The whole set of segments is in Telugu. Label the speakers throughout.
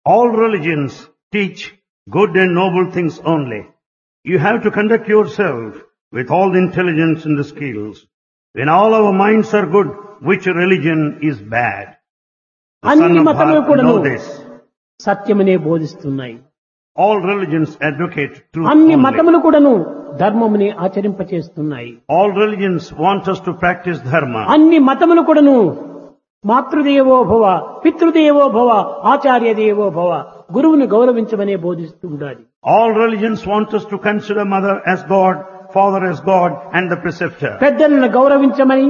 Speaker 1: All religions teach good and noble things only. You have to conduct yourself with all the intelligence and the skills. When all our minds are good, which religion is bad? The son
Speaker 2: అన్ని
Speaker 1: of
Speaker 2: మతములు
Speaker 1: Bharata
Speaker 2: కూడాను
Speaker 1: know this.
Speaker 2: సత్యమునే బోధిస్తున్నాయి.
Speaker 1: All religions advocate truth
Speaker 2: అన్ని
Speaker 1: only.
Speaker 2: మతములు కూడాను ధర్మముని ఆచరింపచేస్తున్నాయి.
Speaker 1: All religions want us to practice dharma.
Speaker 2: అన్ని మతములు కూడాను మాతృదేవో భవ, పితృదేవో భవ, ఆచార్య దేవో భవ, గురువుని గౌరవించమనే బోధిస్తూ ఉండాలి.
Speaker 1: All religions want us to consider mother as God, father as God, and the preceptor.
Speaker 2: పెద్దలను గౌరవించమని,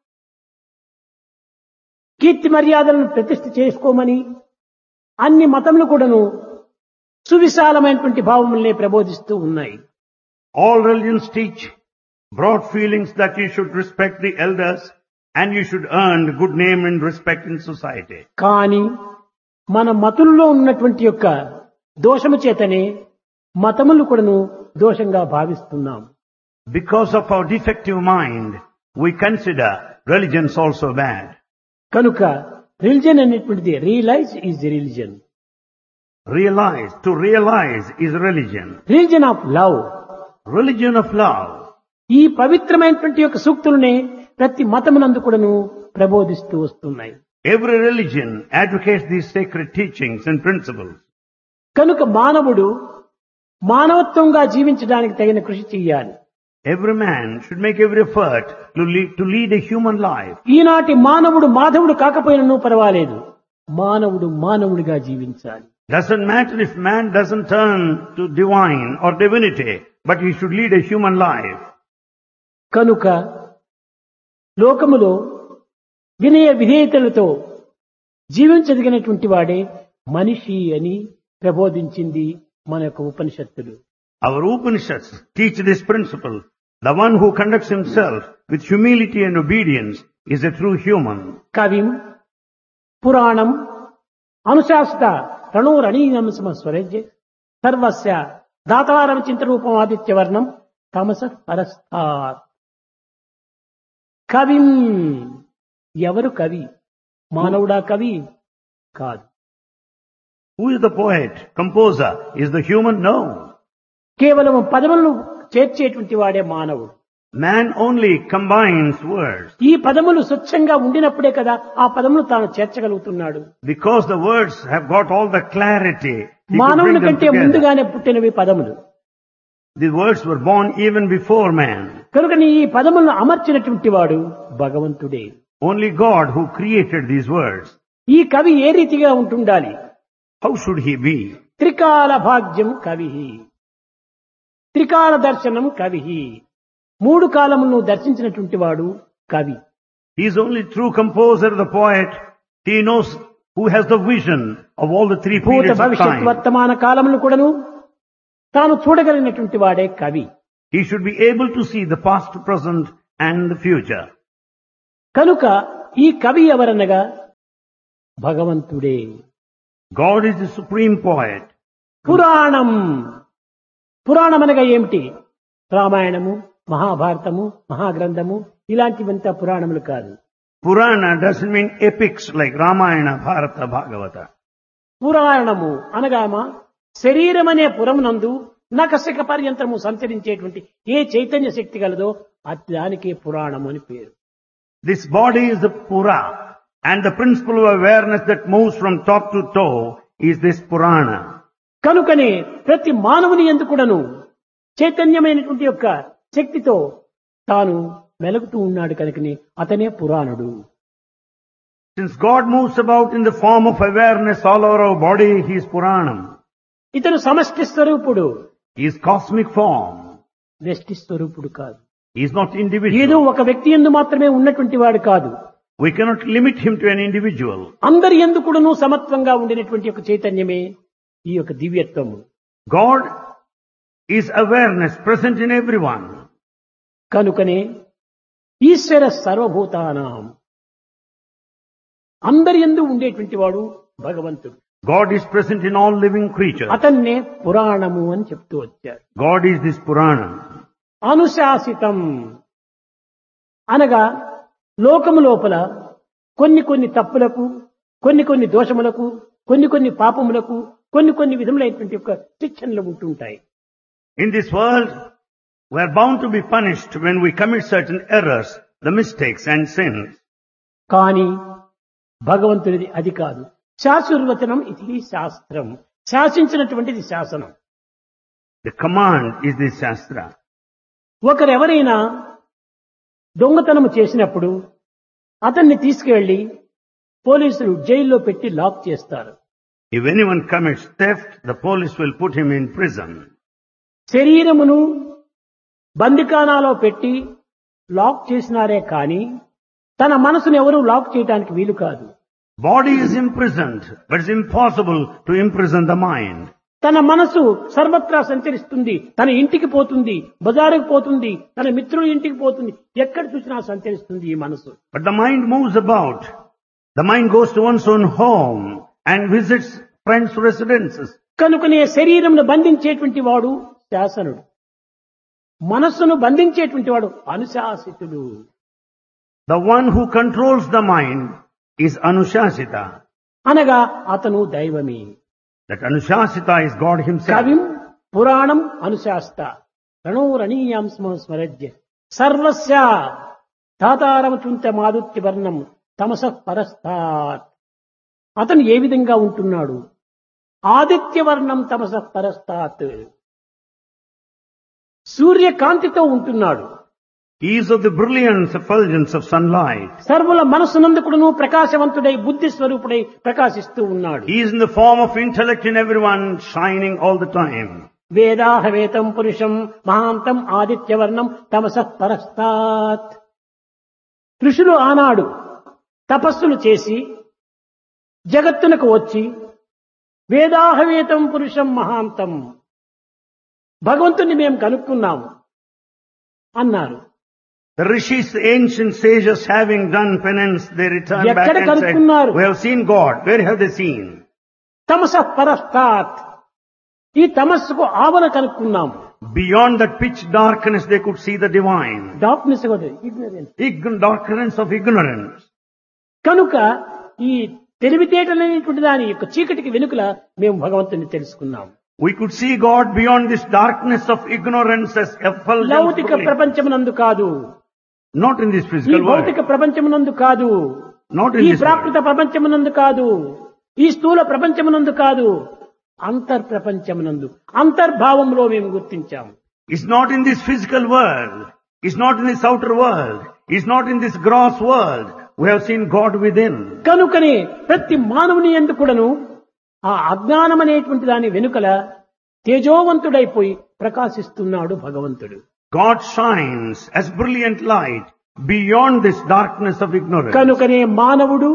Speaker 2: కీర్తి మర్యాదలను ప్రతిష్ఠ చేసుకోమని అన్ని మతములు కూడాను సువిశాలమైనటువంటి భావములనే ప్రబోధిస్తూ ఉన్నాయి.
Speaker 1: All religions teach broad feelings that you should respect the elders and you should earn good name and respect in society.
Speaker 2: కానీ మన మతుల్లో ఉన్నటువంటి యొక్క దోషము చేతనే మతములు కూడాను దోషంగా భావిస్తున్నాం.
Speaker 1: Because of our defective mind, we consider religions also bad.
Speaker 2: కనుక రిలిజన్ అనేటువంటిది realise is religion.
Speaker 1: To realize is religion.
Speaker 2: Religion of love.
Speaker 1: Religion of love.
Speaker 2: ఈ పవిత్రమైనటువంటి యొక్క సూక్తులనే ప్రతి మతమునందు కూడాను ప్రబోధిస్తూ వస్తున్నాయి.
Speaker 1: Every religion advocates these sacred teachings and principles.
Speaker 2: కనుక మానవుడు మానవత్వంగా జీవించడానికి తగిన కృషి చేయాలి.
Speaker 1: Every man should make every effort to lead a human life.
Speaker 2: ఈనాటి మానవుడు మాధవుడు కాకపోయినను పర్వాలేదు, మానవుడు మానవుడిగా జీవించాలి.
Speaker 1: Doesn't matter if man doesn't turn to divine or divinity, but he should lead a human life.
Speaker 2: కనుక లోకములో వినయ విధేయతలతో జీవించదగినటువంటి వాడే మనిషి అని ప్రబోధించింది మన యొక్క ఉపనిషత్తులు.
Speaker 1: Our Upanishads teach this principle. The one who conducts himself with humility and obedience is a true human.
Speaker 2: కవిం పురాణం అనుశాసిత రణోరణీయం స్వరజ్య సర్వస్య దాతారం చింతరూపం ఆదిత్యవర్ణం తమస పరస్తాత్. కవిం, ఎవరు కవి? మానవుడా కవి? కాదు.
Speaker 1: Who is the poet, composer? Is the human? No.
Speaker 2: కేవలం పదములను చేర్చేటువంటి వాడే మానవుడు.
Speaker 1: Man only combines words.
Speaker 2: ఈ పదములు స్వచ్ఛంగా ఉండినప్పుడే కదా ఆ పదములు తాను చేర్చగలుగుతున్నాడు.
Speaker 1: Because the words have got all the clarity. He could
Speaker 2: మానవుని
Speaker 1: bring them
Speaker 2: కంటే
Speaker 1: together.
Speaker 2: ముందుగానే పుట్టినవి పదములు.
Speaker 1: The words were born even before man.
Speaker 2: కనుక ఈ పదములను అమర్చినటువంటి వాడు భగవంతుడే.
Speaker 1: Only God who created these words.
Speaker 2: ఈ కవి ఏ రీతిగా ఉంటుండాలి?
Speaker 1: How should he be?
Speaker 2: త్రికాల భాగ్యం కవి, త్రికాల దర్శనం కవి. మూడు కాలములను దర్శించినటువంటి వాడు కవి.
Speaker 1: He is only true composer, the poet. He knows who has the vision of all the three
Speaker 2: భూత
Speaker 1: periods of
Speaker 2: భవిష్యత్
Speaker 1: time.
Speaker 2: వర్తమాన కాలములను కూడాను తాను చూడగలిగినటువంటి వాడే కవి.
Speaker 1: He should be able to see the past, present and the future.
Speaker 2: కనుక ఈ కవి ఎవరనగా భగవంతుడే.
Speaker 1: God is the supreme poet.
Speaker 2: పురాణం, పురాణం అనగా ఏమిటి? రామాయణము, మహాభారతము, మహాగ్రంథము ఇలాంటివంతా పురాణములు కాదు.
Speaker 1: Purana doesn't mean epics like Ramayana, Bharata, Bhagavata.
Speaker 2: పురాణము అనగామా శరీరం అనే పురమునందు నకశిక పర్యంతము సంచరించేటువంటి ఏ చైతన్య శక్తి కలదో దానికే పురాణము అని పేరు.
Speaker 1: This body is the Pura, and the principle of awareness that moves from top to toe is this Purana.
Speaker 2: కనుకనే ప్రతి మానవుని యందు కూడాను చైతన్యమైనటువంటి యొక్క శక్తితో తాను మెలుగుతూ ఉన్నాడు కనుకనే అతనే పురాణుడు.
Speaker 1: Since God moves about in the form of awareness all over our body, he is Puranam.
Speaker 2: ఇతను సమష్టి స్వరూపుడు,
Speaker 1: He is cosmic form.
Speaker 2: వ్యష్టి స్వరూపుడు కాదు.
Speaker 1: He is not
Speaker 2: ఏదో
Speaker 1: individual.
Speaker 2: ఒక వ్యక్తి యందు మాత్రమే ఉన్నటువంటి వాడు కాదు.
Speaker 1: We cannot limit him to an individual.
Speaker 2: అందరి యందు కూడాను సమత్వంగా ఉండినటువంటి ఒక చైతన్యమే ఈ యొక్క దివ్యత్వము.
Speaker 1: God is awareness present in everyone.
Speaker 2: కనుకనే ఈశ్వర సర్వభూతానాం, అందరి యందు ఉండేటువంటి వాడు భగవంతుడు.
Speaker 1: God is present in all living creatures.
Speaker 2: అతన్నే పురాణము అని చెప్తూ వచ్చారు.
Speaker 1: God is this Purana.
Speaker 2: అనుశాసితం అనగా లోకము లోపల కొన్ని కొన్ని తప్పులకు, కొన్ని కొన్ని దోషములకు కొన్ని కొన్ని పాపములకు కొన్ని విధములైనటువంటి యొక్క శిక్షణలు ఉంటుంటాయి.
Speaker 1: In this world, we are bound to be punished when we commit certain errors, the mistakes and sins.
Speaker 2: కానీ భగవంతుడిది అది కాదు. శాశ్వతవచనం ఇది శాస్త్రం. శాసించినటువంటిది శాసనం.
Speaker 1: The command is the Shastra.
Speaker 2: ఒకరెవరైనా దొంగతనము చేసినప్పుడు అతన్ని తీసుకువెళ్లి పోలీసులు జైల్లో పెట్టి లాక్ చేస్తారు.
Speaker 1: If anyone commits theft, the police will put him in prison.
Speaker 2: శరీరమును బందికానాలో పెట్టి లాక్ చేసినారే కానీ తన మనసును ఎవరూ లాక్ చేయడానికి వీలు కాదు.
Speaker 1: Body is imprisoned, but it's impossible to imprison the mind.
Speaker 2: తన మనసు సర్వత్రా సంచరిస్తుంది. తన ఇంటికి పోతుంది, బజారుకు పోతుంది, తన మిత్రుల ఇంటికి పోతుంది, ఎక్కడ చూసినా సంచరిస్తుంది ఈ మనసు.
Speaker 1: But the mind moves about. The mind goes to one's own home and visits friends' residences.
Speaker 2: కనుకనే శరీరమును బంధించేటువంటి వాడు శాసనుడు, మనస్సును బంధించేటువంటి వాడు అనుశాసితుడు.
Speaker 1: The one who controls the mind is Anushasita.
Speaker 2: అనగా అతను దైవమే.
Speaker 1: That Anushasita is God himself.
Speaker 2: కవిం పురాణం అనుశాస్త రణోరణీయాం స్మరజ్య సర్వస్య తాతారమచుంత మాదుత్య వర్ణం తమసః పరస్తాత్. అతను ఏ విధంగా ఉంటున్నాడు? ఆదిత్యవర్ణం తమసః పరస్తాత్, సూర్యకాంతితో ఉంటున్నాడు.
Speaker 1: He is of the brilliance, effulgence of sunlight.
Speaker 2: సర్వుల మనస్సునందుకును ప్రకాశవంతుడై బుద్ధి స్వరూపుడై ప్రకాశిస్తూ ఉన్నాడు.
Speaker 1: He is in the form of intellect in everyone, shining all the time.
Speaker 2: వేదాహవేతం పురుషం మహాంతం ఆదిత్యవర్ణం తమసః పరస్తాత్. ఋషులు ఆనాడు తపస్సులు చేసి జగత్తునకు వచ్చి వేదాహవేతం పురుషం మహాంతం, భగవంతుని మేము కనుక్కున్నాము అన్నారు.
Speaker 1: The rishis, the ancient sages, having done penance, they returned back
Speaker 2: ఎక్కడ
Speaker 1: and
Speaker 2: కనుక్కున్నారు?
Speaker 1: said, we have seen God. Where have they seen?
Speaker 2: తమసః పరస్తాత్, ఈ తమస్సుకు ఆవన కనుక్కున్నాము.
Speaker 1: Beyond that pitch darkness, they could see the divine.
Speaker 2: Darkness
Speaker 1: Darkness of ignorance.
Speaker 2: కనుక ఈ తెలివితేటలనేటువంటి దాని యొక్క చీకటికి వెనుకల మేము భగవంతుని తెలుసుకున్నాము.
Speaker 1: We could see God beyond this darkness of ignorance as effulgence.
Speaker 2: లౌకిక ప్రపంచమునందు కాదు,
Speaker 1: Not in this
Speaker 2: ఈ
Speaker 1: physical world.
Speaker 2: భౌతిక ప్రపంచమునందు కాదు,
Speaker 1: Not in
Speaker 2: ఈ
Speaker 1: this
Speaker 2: ప్రాకృత
Speaker 1: world.
Speaker 2: ప్రపంచమునందు కాదు, ఈ స్థూల ప్రపంచమునందు కాదు, అంతర్ ప్రపంచమునందు అంతర్భావంలో మేము గుర్తించాము.
Speaker 1: It's not in this physical world. It's not in this outer world. It's not in this gross world. We have seen God within.
Speaker 2: కనుకనే ప్రతి మానవుని యందు కూడాను ఆ అజ్ఞానం అనేటువంటి దాని వెనుకల తేజోవంతుడైపోయి ప్రకాశిస్తున్నాడు భగవంతుడు.
Speaker 1: God shines as brilliant light beyond this darkness of ignorance.
Speaker 2: కనుకనే మానవుడు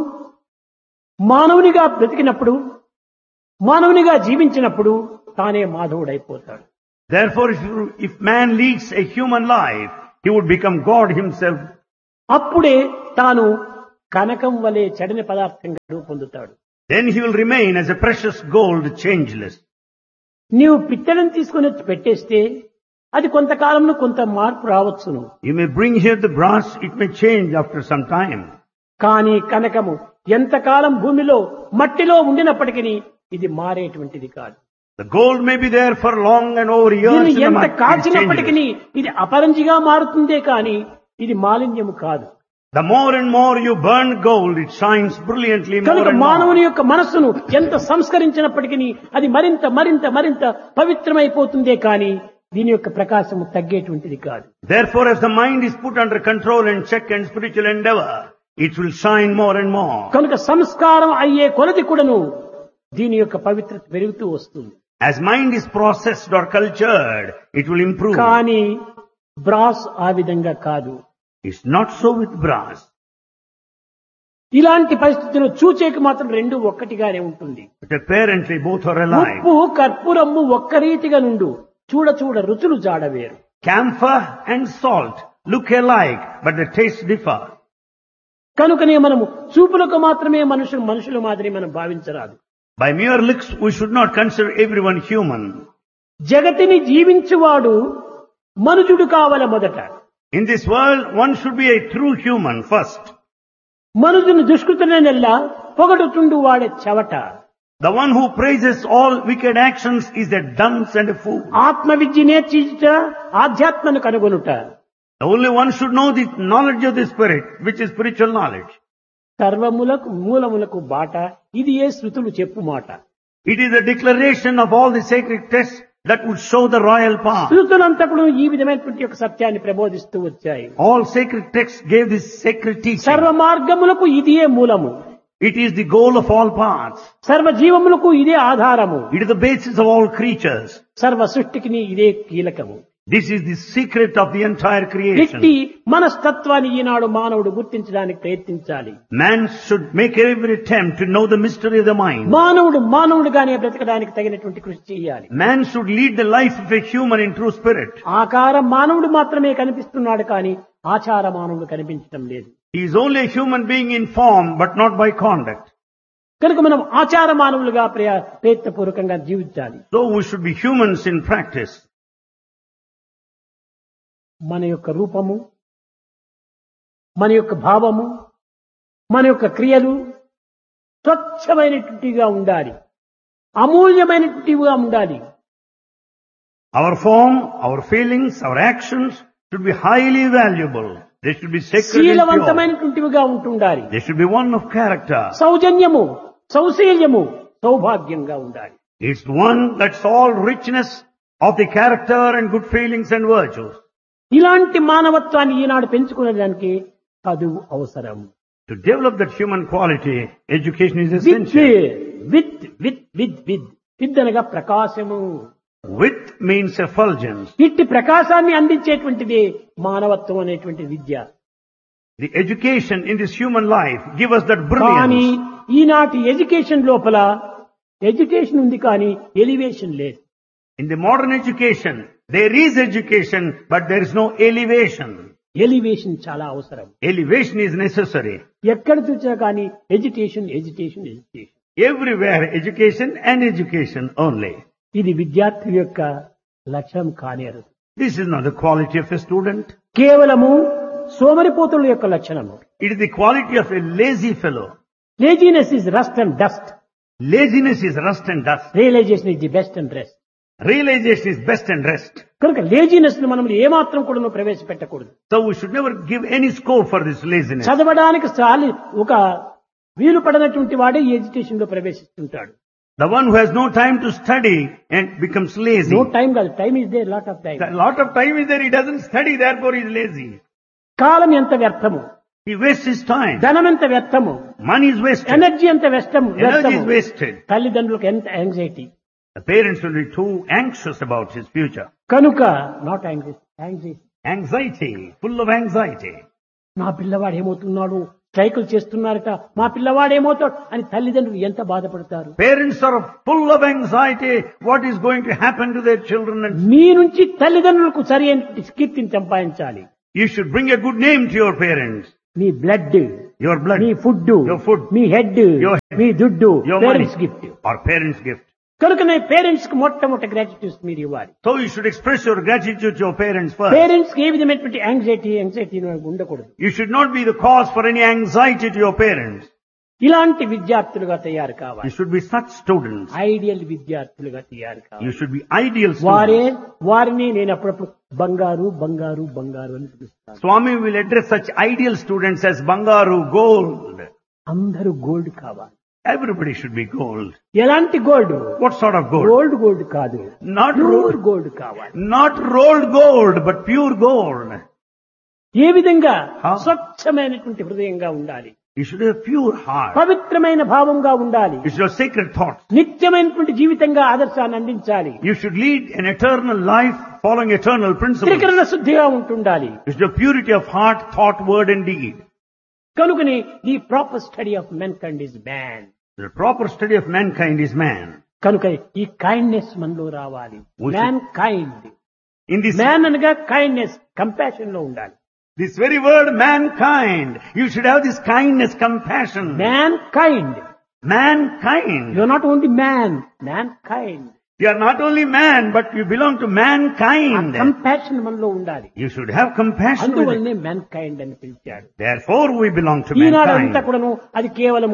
Speaker 2: మానవునిగా బ్రతికినప్పుడు, మానవునిగా జీవించినప్పుడు తానే మాధవుడైపోతాడు.
Speaker 1: Therefore, if man leads a human life, he would become God himself.
Speaker 2: అప్పుడే తాను కనకం వలె చెడని పదార్థంగా రూపొందుతాడు.
Speaker 1: Then he will remain as a precious gold, changeless.
Speaker 2: నీవు పిత్తడిని తీసుకుని వచ్చి పెట్టేస్తే అది కొంతకాలంలో కొంత మార్పు రావచ్చును.
Speaker 1: You may bring here the brass, it may change after some time.
Speaker 2: కానీ కనకము ఎంతకాలం భూమిలో మట్టిలో ఉండినప్పటికీ ఇది మారేటువంటిది కాదు.
Speaker 1: The gold may be there for long and over years.
Speaker 2: దీన్ని
Speaker 1: in the
Speaker 2: ఎంత
Speaker 1: mud, it
Speaker 2: కాల్చినప్పటికీ
Speaker 1: changes.
Speaker 2: ఇది అపరంజిగా మారుతుందే కానీ ఇది మాలిన్యము కాదు.
Speaker 1: The more and more you burn gold, it shines brilliantly more
Speaker 2: కనుక
Speaker 1: and
Speaker 2: మానవుని
Speaker 1: more.
Speaker 2: యొక్క మనస్సును ఎంత సంస్కరించినప్పటికీ అది మరింత మరింత మరింత పవిత్రమైపోతుందే కానీ దీని యొక్క ప్రకాశము తగ్గేటువంటిది కాదు.
Speaker 1: Therefore, as the mind is put under control and check and spiritual endeavor, it will shine more and more.
Speaker 2: కనుక సంస్కారం అయ్యే కొలది కూడాను దీని యొక్క పవిత్రత పెరుగుతూ వస్తుంది.
Speaker 1: As mind is processed or cultured, it will improve.
Speaker 2: కానీ బ్రాస్ ఆ విధంగా కాదు.
Speaker 1: It's not so with brass.
Speaker 2: ఇలాంటి పరిస్థితుల్లో చూచేకి మాత్రం రెండు ఒక్కటిగానే ఉంటుంది.
Speaker 1: But apparently both are alike.
Speaker 2: ఉప్పు కర్పూరము ఒక్క రీతిగా నుండు చూడ చూడ రుచులు జాడవేరు.
Speaker 1: Camphor and salt look alike, but the tastes differ.
Speaker 2: కనుకనే మనము చూపులకు మాత్రమే మనుషుల మాదిరి మనం భావించరాదు.
Speaker 1: By mere looks, we should not consider everyone human.
Speaker 2: జగతిని జీవించువాడు మనుజుడు కావల మొదట.
Speaker 1: In this world, one should be a true human first.
Speaker 2: మనుజుని దుష్కృతులనెల్లా పొగడుతుండు వాడే చెవట.
Speaker 1: The one who praises all wicked actions is a dunce and a fool.
Speaker 2: ఆత్మ విద్య నేర్చుట ఆధ్యాత్మను కనుగొనుట.
Speaker 1: The only one should know the knowledge of the spirit, which is spiritual knowledge.
Speaker 2: సర్వములకు మూలములకు బాట ఇది ఏ శృతులు చెప్పు మాట.
Speaker 1: It is a declaration of all the sacred texts that would show the royal path.
Speaker 2: శృతులంతా కూడా ఈ విధమైనటువంటి ఒక సత్యాన్ని ప్రబోధిస్తూ వచ్చాయి.
Speaker 1: All sacred texts gave this sacred teaching.
Speaker 2: సర్వ మార్గములకు ఇదియే మూలము.
Speaker 1: It is the goal of all paths.
Speaker 2: సర్వ జీవములకు ఇదే ఆధారము.
Speaker 1: It is the basis of all creatures.
Speaker 2: సర్వ సృష్టికి ఇదే కీలకము.
Speaker 1: This is the secret of the entire
Speaker 2: ఇట్టి
Speaker 1: creation.
Speaker 2: మనస్తత్వాన్ని ఈనాడు మానవుడు గుర్తించడానికి ప్రయత్నించాలి.
Speaker 1: Man should make every attempt to know the mystery of the mind.
Speaker 2: మానవుడుగానే బ్రతకడానికి తగినటువంటి కృషి చేయాలి.
Speaker 1: Man should lead the life of a human in true spirit.
Speaker 2: ఆకారం మానవుడు మాత్రమే కనిపిస్తున్నాడు కానీ ఆచార మానవుడు కనిపించడం లేదు.
Speaker 1: He is only a human being in form, but not by conduct.
Speaker 2: కనుక మనం ఆచార మానవులుగా ప్రయత్నపూర్వకంగా జీవించాలి.
Speaker 1: So we should be humans in practice.
Speaker 2: మన యొక్క రూపము, మన యొక్క భావము, మన యొక్క క్రియలు స్వచ్ఛమైనటువంటివిగా ఉండాలి, అమూల్యమైనటువంటివిగా ఉండాలి.
Speaker 1: Our form, our feelings, our actions should be highly valuable. They should be sacred and pure.
Speaker 2: శీలవంతమైనటువంటివిగా ఉంటుండాలి.
Speaker 1: They should be one of character.
Speaker 2: సౌజన్యము, సౌశీల్యము, సౌభాగ్యంగా ఉండాలి.
Speaker 1: It's one that's all richness of the character and good feelings and virtues.
Speaker 2: ఇలాంటి మానవత్వాన్ని ఈనాడు పెంచుకునేదానికి చదువు అవసరం.
Speaker 1: To develop that human quality, education is essential.
Speaker 2: With అనగా ప్రకాశము.
Speaker 1: With means effulgence.
Speaker 2: ఇట్టి ప్రకాశాన్ని అందించేటువంటిది మానవత్వం అనేటువంటి విద్య.
Speaker 1: The education in this human life give us that
Speaker 2: కానీ
Speaker 1: brilliance.
Speaker 2: ఈనాటి ఎడ్యుకేషన్ లోపల ఎడ్యుకేషన్ ఉంది కానీ ఎలివేషన్ లేదు.
Speaker 1: In the modern education, there is education, but there is no elevation.
Speaker 2: Elevation చాలా అవసరం.
Speaker 1: Elevation is necessary.
Speaker 2: ఎక్కడ చూసినా కానీ education education education.
Speaker 1: Everywhere education and education only.
Speaker 2: ఇది విద్యార్థి యొక్క లక్ష్యం కానేరు.
Speaker 1: This is not the quality of a student.
Speaker 2: కేవలము సోమరిపోతుల యొక్క లక్షణము.
Speaker 1: It is the quality of a lazy fellow.
Speaker 2: Laziness is rust and dust.
Speaker 1: Laziness is rust and dust.
Speaker 2: Realisation is the best and rest.
Speaker 1: Realization is best and rest.
Speaker 2: కనుక లేజినెస్ ను మనం ఏమాత్రం కూడా ప్రవేశపెట్టకూడదు.
Speaker 1: So we should never give any scope for this laziness.
Speaker 2: చదవడానికి ఒక వీలు పడనటువంటి వాడే ఈ ఎడ్యుకేషన్ లో ప్రవేశిస్తుంటాడు.
Speaker 1: The one who has no time to study and becomes lazy.
Speaker 2: No time కాదు, time is there, lot of time.
Speaker 1: A lot of time is there, he doesn't study, therefore he is lazy.
Speaker 2: కాలం ఎంత వ్యర్థము,
Speaker 1: He wastes his time.
Speaker 2: ధనం ఎంత వ్యర్థము,
Speaker 1: Money is wasted.
Speaker 2: ఎనర్జీ ఎంత వ్యర్థము.
Speaker 1: Energy is wasted.
Speaker 2: తల్లిదండ్రులకు ఎంత anxiety.
Speaker 1: The parents will be too anxious about his future.
Speaker 2: కనుక not anxiety,
Speaker 1: Anxiety, full of anxiety.
Speaker 2: నా పిల్లవాడు ఏమవుతున్నాడు, స్ట్రైకులు చేస్తున్నారట, మా పిల్లవాడు ఏమవుతాడు అని తల్లిదండ్రులు ఎంత బాధపడతారు.
Speaker 1: Parents are full of anxiety. What is going to happen to their children? And
Speaker 2: మీ నుంచి తల్లిదండ్రులకు సరి అయిన కీర్తిని సంపాదించాలి.
Speaker 1: you should bring a good name to your parents.
Speaker 2: Me blood,
Speaker 1: Your blood,
Speaker 2: me food,
Speaker 1: your food,
Speaker 2: me head,
Speaker 1: your head,
Speaker 2: మీ దుడ్డు
Speaker 1: your
Speaker 2: parents
Speaker 1: money,
Speaker 2: gift.
Speaker 1: or parents' gift.
Speaker 2: కనుకనే పేరెంట్స్ కి మొట్టమొదటి గ్రాటిట్యూడ్ మీరు ఇవ్వాలి.
Speaker 1: So you should express your gratitude to your parents first.
Speaker 2: Parents కి ఏ విధమైనటువంటి యాంగ్జైటీ ఉండకూడదు.
Speaker 1: You should not be the cause for any anxiety to your parents.
Speaker 2: ఇలాంటి విద్యార్థులుగా తయారు
Speaker 1: You
Speaker 2: కావాలి.
Speaker 1: should be such students.
Speaker 2: Ideal విద్యార్థులుగా తయారు
Speaker 1: You
Speaker 2: కావాలి.
Speaker 1: should be ideal students.
Speaker 2: వారిని నేను అప్పుడప్పుడు బంగారు బంగారు బంగారు అని పిలుస్తాను.
Speaker 1: Swami will address such ideal students as Bangaru, gold.
Speaker 2: అందరూ గోల్డ్ కావాలి.
Speaker 1: Everybody should be gold.
Speaker 2: ఎలాంటి gold?
Speaker 1: What sort of gold?
Speaker 2: Gold కాదు,
Speaker 1: Not
Speaker 2: ప్యూర్
Speaker 1: rolled,
Speaker 2: గోల్డ్ కావాలి.
Speaker 1: not rolled gold, but pure gold.
Speaker 2: ఏ విధంగా?
Speaker 1: How?
Speaker 2: స్వచ్ఛమైనటువంటి హృదయంగా ఉండాలి,
Speaker 1: You should have a pure heart.
Speaker 2: పవిత్రమైన భావంగా ఉండాలి,
Speaker 1: You should have sacred thoughts.
Speaker 2: నిత్యమైనటువంటి జీవితంగా ఆదర్శాన్ని అందించాలి,
Speaker 1: You should lead an eternal life following eternal principles.
Speaker 2: త్రికరణ శుద్ధిగా ఉంటుండాలి.
Speaker 1: You should have purity of heart, thought, word and deed.
Speaker 2: కనుకని the proper study of మెన్కైండ్ is man.
Speaker 1: The proper study of mankind is man.
Speaker 2: కనుక ఈ కైండ్నెస్ మనలో రావాలి.
Speaker 1: We should-
Speaker 2: man kind,
Speaker 1: In this,
Speaker 2: man అనగా కైండ్నెస్, కంపాషన్ లో ఉండాలి.
Speaker 1: this very word mankind, you should have this kindness, compassion.
Speaker 2: Man kind,
Speaker 1: Mankind.
Speaker 2: You are not only man kind.
Speaker 1: You are not only man, but you belong to mankind.
Speaker 2: Compassion మనలో ఉండాలి.
Speaker 1: You should have compassion with it.
Speaker 2: అందువల్లనే మ్యాన్ కైండ్ అని పిలిచాడు.
Speaker 1: Therefore we belong to
Speaker 2: ఈనాడు అంతా
Speaker 1: mankind.
Speaker 2: కూడాను అది కేవలము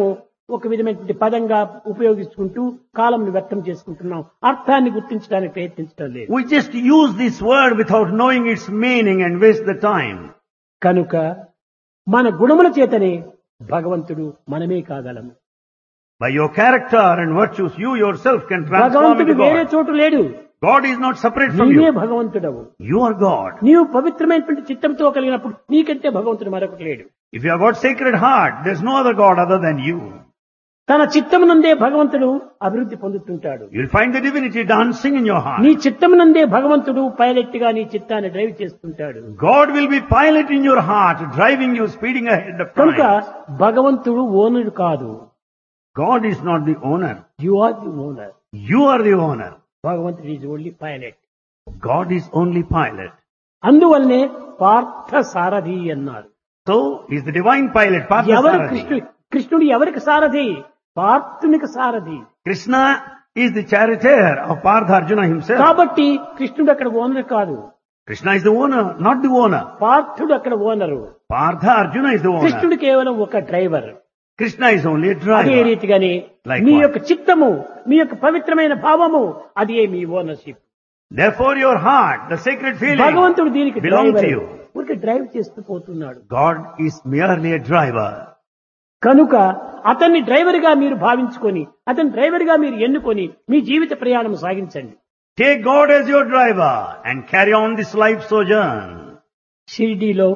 Speaker 2: ఒక విధమైనటువంటి పదంగా ఉపయోగించుకుంటూ కాలంను వ్యక్తం చేసుకుంటున్నాం. అర్థాన్ని గుర్తించడానికి ప్రయత్నించడం లేదు.
Speaker 1: We just use this word without knowing its meaning and waste the time.
Speaker 2: కనుక మన గుణముల చేతనే భగవంతుడు మనమే కాగలము.
Speaker 1: By your character and virtues, you yourself can transform
Speaker 2: భగవంతుడు
Speaker 1: into
Speaker 2: వేరే
Speaker 1: God.
Speaker 2: చోటు లేడు.
Speaker 1: God is not separate from
Speaker 2: నీవే
Speaker 1: you.
Speaker 2: భగవంతుడవు.
Speaker 1: You are God.
Speaker 2: నీవు పవిత్రమైనటువంటి చిత్తంతో కలిగినప్పుడు నీకంటే భగవంతుడు మరొకటి లేడు.
Speaker 1: If you have got sacred heart, there's no other God other than you.
Speaker 2: తన చిత్తమునందే భగవంతుడు అభివృద్ధి పొందుతుంటాడు.
Speaker 1: You'll find the divinity dancing in your heart.
Speaker 2: నీ చిత్తమునందే భగవంతుడు పైలట్ గా నీ చిత్తాన్ని డ్రైవ్ చేస్తుంటాడు.
Speaker 1: God will be pilot in your heart, driving you, speeding ahead of
Speaker 2: కనుక
Speaker 1: time.
Speaker 2: భగవంతుడు ఓనర్ కాదు.
Speaker 1: God is not the owner.
Speaker 2: You are the owner.
Speaker 1: You are the owner.
Speaker 2: భగవంతుడు is only pilot.
Speaker 1: God is only pilot.
Speaker 2: అందువల్లనే పార్థ సారథి అన్నారు.
Speaker 1: So, he's the divine pilot,
Speaker 2: ఎవరు
Speaker 1: Parthasarathi.
Speaker 2: కృష్ణుడు ఎవరికి సారథి? పార్థునికి సారథి.
Speaker 1: Krishna is the charioteer of Partha Arjuna himself.
Speaker 2: కాబట్టి కృష్ణుడు అక్కడ ఓనర్ కాదు.
Speaker 1: Krishna is the owner, not the owner.
Speaker 2: పార్థుడు అక్కడ owner.
Speaker 1: Partha Arjuna is the owner.
Speaker 2: కృష్ణుడు కేవలం ఒక driver.
Speaker 1: Krishna is only a
Speaker 2: అదే
Speaker 1: driver.
Speaker 2: రీతిగానే
Speaker 1: Like
Speaker 2: మీ
Speaker 1: what?
Speaker 2: యొక్క చిత్తము, మీ యొక్క పవిత్రమైన భావము అదే మీ ownership.
Speaker 1: Therefore your heart, the sacred feeling,
Speaker 2: భగవంతుడు దీనికి
Speaker 1: belong to
Speaker 2: డ్రైవర్.
Speaker 1: you.
Speaker 2: ఊరికే డ్రైవ్ చేస్తూ పోతున్నాడు.
Speaker 1: God is merely a driver.
Speaker 2: కనుక అతన్ని డ్రైవర్ గా మీరు భావించుకొని, అతని డ్రైవర్ గా మీరు ఎన్నుకొని మీ జీవిత ప్రయాణం సాగించండి.
Speaker 1: Take God as your driver and carry on this life sojourn.
Speaker 2: షిర్డీలో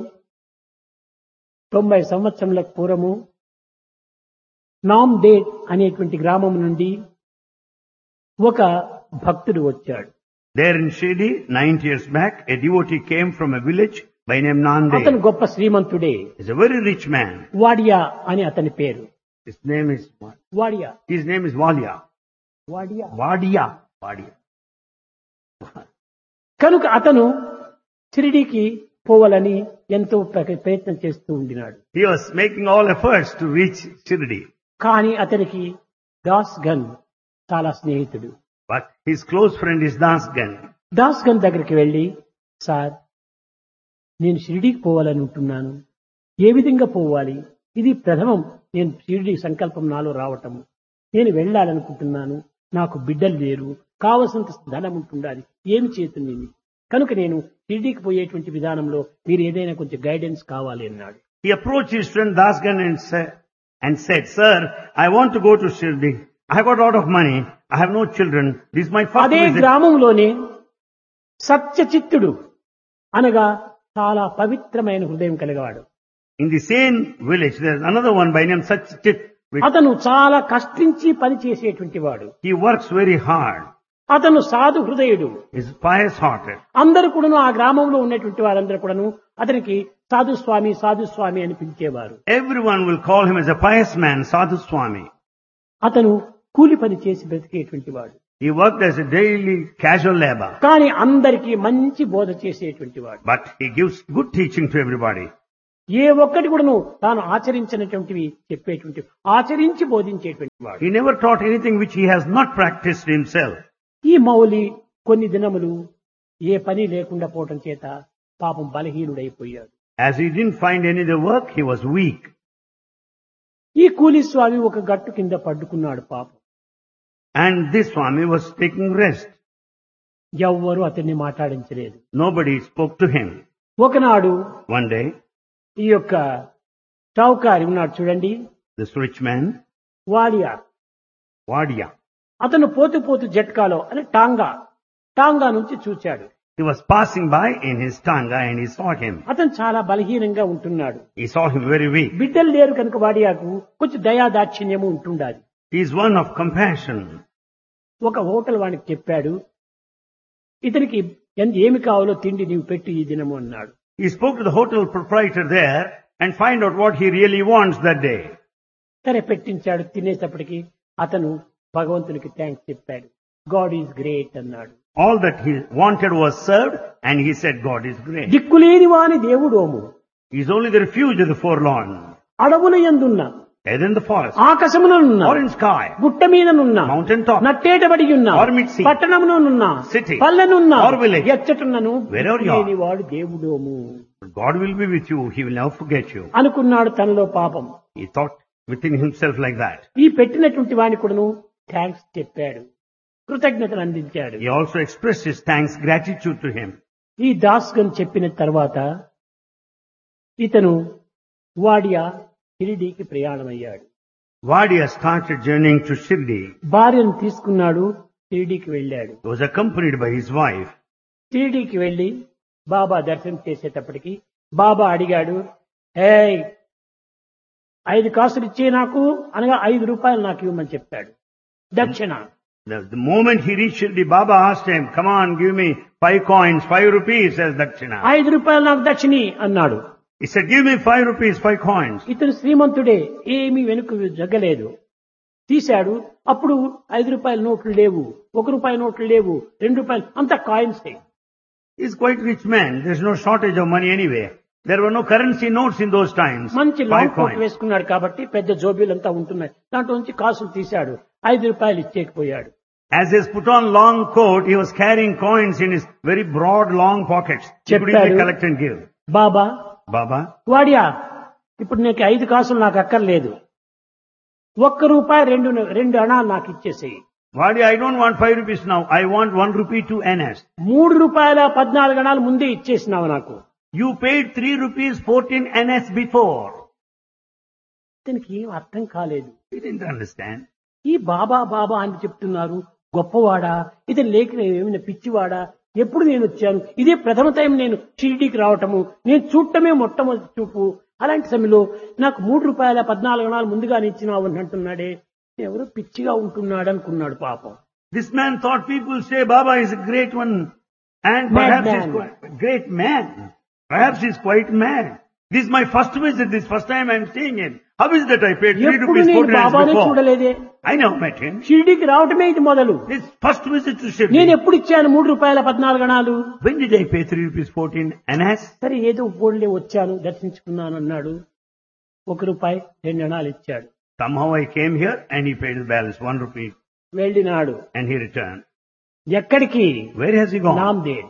Speaker 2: 90 సంవత్సరములకు పూర్వము నామ్దేడ్ అనేటువంటి గ్రామం నుండి ఒక భక్తుడు వచ్చాడు.
Speaker 1: There in Shirdi, 90 years back, a devotee came from a village by name
Speaker 2: అతను
Speaker 1: Nanded.
Speaker 2: గొప్ప శ్రీమంతుడే.
Speaker 1: He's a very rich man.
Speaker 2: Wadia అని అతని పేరు.
Speaker 1: His name is what?
Speaker 2: Wadia
Speaker 1: His name is Valia.
Speaker 2: Wadia
Speaker 1: Vadia. Vadia.
Speaker 2: కనుక అతను షిరిడీకి పోవాలని ఎంతో ప్రయత్నం చేస్తూ ఉండినాడు.
Speaker 1: He was making all efforts to reach Shirdi.
Speaker 2: కానీ అతనికి దాస్ గన్ చాలా స్నేహితుడు.
Speaker 1: But his close friend is Dasgan.
Speaker 2: Das gun దగ్గరికి వెళ్లి, సార్ నేను షిరిడీకి పోవాలని ఉంటున్నాను, ఏ విధంగా పోవాలి? ఇది ప్రథమం నేను షిరిడీ సంకల్పం నాలో రావటము. నేను వెళ్ళాలనుకుంటున్నాను, నాకు బిడ్డలు లేరు, కావలసినంత ధనం ఉంటుండాలి, ఏమి చేతుంది? కనుక నేను షిరిడీకి పోయేటువంటి విధానంలో మీరు ఏదైనా కొంచెం గైడెన్స్ కావాలి అన్నాడు.
Speaker 1: He approached his friend Dasgan and said, Sir, I want to go to Shirdi. I have got a lot of money. I have no children. This is my first
Speaker 2: అదే
Speaker 1: visit.
Speaker 2: గ్రామంలోనే సత్యచిత్తుడు అనగా చాలా పవిత్రమైన హృదయం కలిగవాడు.
Speaker 1: In the same village, there is another one by name Satchit.
Speaker 2: అతను చాలా కష్టించి పని చేసేటువంటి వాడు.
Speaker 1: He works very hard.
Speaker 2: అతను సాధు హృదయుడు.
Speaker 1: He is pious hearted.
Speaker 2: అందరూ కూడాను ఆ గ్రామంలో ఉన్నటువంటి వారందరూ కూడాను అతనికి సాధు స్వామి సాధు స్వామి అని పిలిచేవారు.
Speaker 1: Everyone will call him as a pious man, Sadhu Swami.
Speaker 2: అతను కూలి పని చేసి బ్రతికేటువంటి వాడు.
Speaker 1: He worked as a daily casual labor.
Speaker 2: కానీ అందరికీ మంచి బోధ చేసేటువంటి వాడు.
Speaker 1: But he gives good teaching to everybody.
Speaker 2: ఏ ఒక్కటి కూడాను తాను ఆచరించినటువంటివి చెప్పేటువంటి, ఆచరించి బోధించేటువంటి వాడు.
Speaker 1: He never taught anything which he has not practiced himself.
Speaker 2: ఈ మౌలి కొన్ని దినములు ఏ పని లేకుండా పోవటం చేత పాపం బలహీనుడైపోయాడు.
Speaker 1: As he didn't find any other work, he was weak.
Speaker 2: ఈ కూలి స్వామి ఒక గట్టు కింద పడ్డుకున్నాడు పాపం.
Speaker 1: And this Swami was taking rest.
Speaker 2: ఎవ్వరూ అతన్ని మాట్లాడించలేదు.
Speaker 1: Nobody spoke to him.
Speaker 2: ఒకనాడు
Speaker 1: One day,
Speaker 2: ఈ యొక్క చౌకారి ఉన్నాడు చూడండి,
Speaker 1: this rich man,
Speaker 2: Wadia,
Speaker 1: Vadia,
Speaker 2: అతను పోతూ పోతూ జట్కాలో అని టాంగా నుంచి చూచాడు.
Speaker 1: he was passing by in his tanga and he saw him.
Speaker 2: అతను చాలా బలహీనంగా ఉంటున్నాడు.
Speaker 1: He saw him very weak.
Speaker 2: బిడ్డలు లేరు కనుక వాడియాకు కొంచెం దయాదాక్షిణ్యము ఉంటుండాలి.
Speaker 1: He is one of compassion.
Speaker 2: ఒక హోటల్ వానికి చెప్పాడు, ఇతనికి ఏమి కావాలో తిండి నీవు పెట్టు ఈ దినము అన్నాడు.
Speaker 1: He spoke to the hotel proprietor there and find out what he really wants that day.
Speaker 2: సరే పెట్టించాడు. తినేటప్పటికి అతను భగవంతునికి థ్యాంక్స్ చెప్పాడు. గాడ్ ఈజ్ గ్రేట్ అన్నాడు.
Speaker 1: All that he wanted was served and he said God is great.
Speaker 2: దిక్కులేని వాని దేవుడోము,
Speaker 1: He is only the refuge of the forlorn.
Speaker 2: అడవుల యందున్న,
Speaker 1: Either in the forest
Speaker 2: ఆకాశమునున్న,
Speaker 1: or in sky,
Speaker 2: గుట్ట మీదనున్న,
Speaker 1: mountain top,
Speaker 2: నట్టేటబడి ఉన్న,
Speaker 1: or mid-sea,
Speaker 2: పట్టణమునున్న,
Speaker 1: city,
Speaker 2: పల్లెనున్న,
Speaker 1: or village,
Speaker 2: ఎచ్చటున్నను
Speaker 1: wherever you are.
Speaker 2: దిక్కులేని వాడు దేవుడోము
Speaker 1: God will be with you. He will never forget you.
Speaker 2: అనుకున్నాడు తనలో పాపం.
Speaker 1: He thought within himself like that.
Speaker 2: ఈ పెట్టినటువంటి వాడిని కూడాను థ్యాంక్స్ చెప్పాడు, కృతజ్ఞతలు అందించాడు.
Speaker 1: He also expressed his thanks, gratitude to him.
Speaker 2: ఈ దాస్ గన్ చెప్పిన తర్వాత ఇతను వాడియా షిరిడీకి ప్రయాణమయ్యాడు.
Speaker 1: Vadia started journeying to Shirdi.
Speaker 2: భార్యను తీసుకున్నాడు, షిరిడీకి వెళ్ళాడు.
Speaker 1: He was accompanied by his wife.
Speaker 2: షిరిడీకి వెళ్లి బాబా దర్శనం చేసేటప్పటికి బాబా అడిగాడు, హే 5 కాసులు ఇచ్చే నాకు, అనగా 5 రూపాయలు నాకు ఇవ్వమని చెప్పాడు దక్షిణ.
Speaker 1: The moment he reached Shirdi, Baba asked him, come on, give me 5 coins, 5 rupees as dakshina.
Speaker 2: 5 రూపాయలు నాకు దక్షిణి అన్నాడు.
Speaker 1: He said, give me 5 rupees, 5 coins.
Speaker 2: ఇతను శ్రీమంతుడే, ఏమీ వెనుక జగ్గలేదు. తీశాడు. అప్పుడు 5 రూపాయల నోట్లు లేవు, 1 రూపాయి నోట్లు లేవు, 2 రూపాయలు, అంతా కాయిన్సే.
Speaker 1: He's quite rich man. There's no shortage of money anywhere. There were no currency notes in those times.
Speaker 2: మంచి
Speaker 1: 5
Speaker 2: లాంగ్ కోట్
Speaker 1: coins.
Speaker 2: వేసుకున్నాడు కాబట్టి పెద్ద జోబీలంతా ఉంటున్నాయి. దాంట్లో నుంచి కాసులు తీశాడు, 5 రూపాయలు ఇచ్చేకపోయాడు.
Speaker 1: As he's put on long coat, he was carrying coins in his very broad, long pockets. He could easily
Speaker 2: చెప్పాడు,
Speaker 1: collect and give.
Speaker 2: Baba
Speaker 1: Baba,
Speaker 2: Wadia, ఇప్పుడు నీకు 5 కాసులు నాకు అక్కర్లేదు, 1 రూపాయి 2 అణాలు నాకు ఇచ్చేసేయి.
Speaker 1: Vadia, I don't want 5 rupees now. I want 1 rupee to NS.
Speaker 2: 3 రూపాయల 14 అణాలు ముందే ఇచ్చేసినావు నాకు.
Speaker 1: You paid 3 rupees 14 NS before.
Speaker 2: ఇతనికి ఏం అర్థం కాలేదు.
Speaker 1: He didn't understand.
Speaker 2: ఈ బాబా బాబా అని చెప్తున్నారు, గొప్పవాడా, ఇతను లేక ఏమైనా పిచ్చివాడా, ఎప్పుడు నేను వచ్చాను, ఇదే ప్రథమ టైం నేను షిరిడీకి రావటము, నేను చూడటమే మొట్టమొదటి చూపు, అలాంటి సమయంలో నాకు 3 రూపాయల 14 అణాలు ముందుగానే ఇచ్చినావు అని అంటున్నాడే, ఎవరో పిచ్చిగా ఉంటున్నాడు అనుకున్నాడు పాపం.
Speaker 1: This man thought people say Baba is a great one and perhaps
Speaker 2: Madman.
Speaker 1: he's quite a great man. Perhaps he's quite mad. This is my first visit, this first time I'm seeing him. How is that I paid 3
Speaker 2: ఎప్పుడు
Speaker 1: rupees
Speaker 2: నేను
Speaker 1: 14
Speaker 2: బాబానే
Speaker 1: before?
Speaker 2: చూడలేదే,
Speaker 1: I never met him.
Speaker 2: షిరిడీకి రావటమే ఇది మొదలు.
Speaker 1: This first visit to
Speaker 2: నేను
Speaker 1: Shirdi.
Speaker 2: ఎప్పుడు ఇచ్చాను 3 రూపాయల 14 అణాలు?
Speaker 1: When did I pay 3 rupees 14 NS?
Speaker 2: సరే ఏదో పోన్లే వచ్చాను, దర్శించుకున్నాను అన్నాడు. 1 రూపాయి 2 అణాలు ఇచ్చాడు.
Speaker 1: Somehow I came here and he paid the balance, 1 rupee,
Speaker 2: వెళ్ళినాడు.
Speaker 1: and he returned.
Speaker 2: ఎక్కడికి?
Speaker 1: Where has he gone?
Speaker 2: Nanded.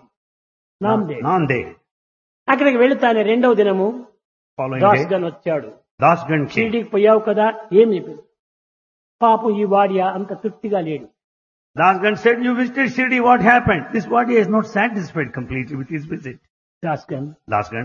Speaker 1: Nanded.
Speaker 2: అక్కడికి వెళుతానే 2వ దినము
Speaker 1: Following
Speaker 2: దాస్
Speaker 1: day,
Speaker 2: గన్ వచ్చాడు.
Speaker 1: Dasgan came.
Speaker 2: షిరిడీకి పోయావు కదా, ఏమి పాపం ఈ వాడియా అంత తృప్తిగా లేడు.
Speaker 1: Dasgan said, you visited Shirdi, what happened? This Vadia is not satisfied completely with his visit.
Speaker 2: Das gun,
Speaker 1: Dasgan,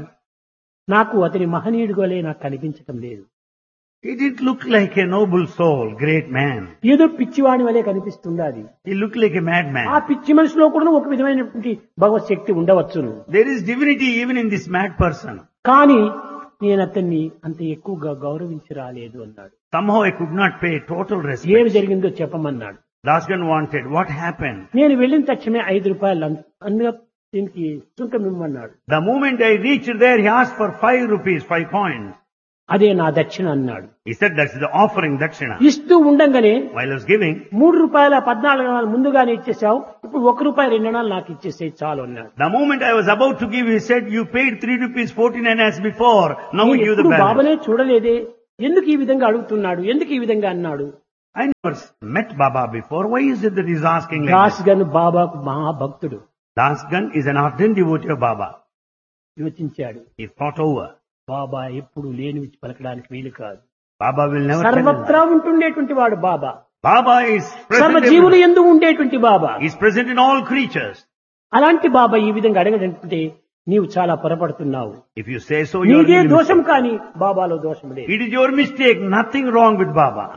Speaker 2: నాకు అతని మహనీయుడుగోలే నాకు కనిపించటం లేదు.
Speaker 1: he didn't look like a noble soul, great man.
Speaker 2: ఏదో పిచ్చివాడి వలె కనిపిస్తుండాది.
Speaker 1: He looked like a
Speaker 2: ఆ
Speaker 1: madman.
Speaker 2: పిచ్చి మనిషిలో కూడా ఒక విధమైనటువంటి భగవత్ శక్తి ఉండవచ్చును.
Speaker 1: There is divinity even in this mad person.
Speaker 2: కానీ నేను అతన్ని అంత ఎక్కువగా గౌరవించి రాలేదు అన్నాడు.
Speaker 1: Somehow I could not pay total
Speaker 2: ఏమి
Speaker 1: respect.
Speaker 2: జరిగిందో చెప్పమన్నాడు.
Speaker 1: Dasgan wanted, what happened?
Speaker 2: నేను వెళ్ళిన తక్షణమే 5 రూపాయలు అందులో దీనికి సుంకం ఇమ్మన్నాడు.
Speaker 1: The moment I reached there, he asked for 5 rupees, 5 coins.
Speaker 2: అదే నా దక్షిణ అన్నాడు.
Speaker 1: He said, that's the offering dakshina.
Speaker 2: ఇస్తూ ఉండంగానే
Speaker 1: While I was giving,
Speaker 2: 3 రూపాయల 14 అణాలు ముందుగానే ఇచ్చేసావు, ఇప్పుడు 1 రూపాయి 2 అణాలు నాకు ఇచ్చేసే చాలు అన్నాడు.
Speaker 1: the moment I was about to give, he said, you paid 3 rupees 14 NS before. Now
Speaker 2: నేను
Speaker 1: give the
Speaker 2: ఎప్పుడు
Speaker 1: balance.
Speaker 2: బాబానే చూడలేదే, ఎందుకు ఈ విధంగా అడుగుతున్నాడు, ఎందుకు ఈ విధంగా అన్నాడు.
Speaker 1: I never met Baba before. Why is it that he's asking like
Speaker 2: Das
Speaker 1: this?
Speaker 2: Gun బాబాకు మహాభక్తుడు.
Speaker 1: Dasgan is an ardent devotee of Baba.
Speaker 2: యోచించాడు,
Speaker 1: He thought over.
Speaker 2: బాబా ఎప్పుడు లేనివి పలకడానికి వీలు కాదు.
Speaker 1: Baba will never tell him.
Speaker 2: సర్వత్రా ఉంటుండేటువంటి వాడు బాబా,
Speaker 1: Baba is
Speaker 2: సర్వ
Speaker 1: present.
Speaker 2: జీవులు ఎందు ఉండేటువంటి బాబా.
Speaker 1: He's present in all creatures.
Speaker 2: అలాంటి బాబా ఈ విధంగా అడగడంటే నీవు చాలా పొరపడుతున్నావు.
Speaker 1: If you say so, you are
Speaker 2: నీదే
Speaker 1: really
Speaker 2: దోషం
Speaker 1: mistaken.
Speaker 2: కానీ బాబాలో దోషం లేదు
Speaker 1: It is your mistake. Nothing wrong with Baba.